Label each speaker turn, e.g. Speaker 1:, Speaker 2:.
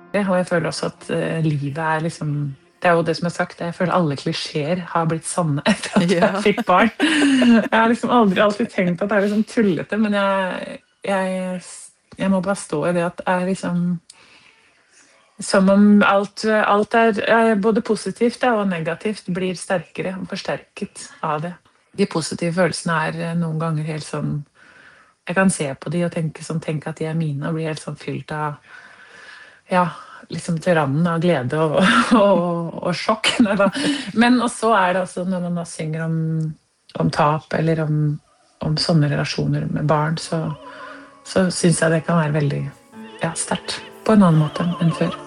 Speaker 1: Og jeg føler også at livet liksom det jo det som sagt, jeg føler alle klisjeer har blitt sanne etter at jeg
Speaker 2: Ja.
Speaker 1: fikk barn. Jeg har liksom aldri alltid tenkt at det liksom tullete, men jeg, jeg må bare stå i det at det liksom som om alt både positivt og negativt blir sterkere og forsterket av det. De positive følelsene noen ganger helt sånn jeg kan se på de og tenke at de mine, og bli helt sånn fylt av ja, liksom til randen av glede og sjokk. Neida. Men og så det også når man da synger om tap eller om sånne relasjoner med barn, så synes jeg det kan være veldig sterkt på en annen måte enn før.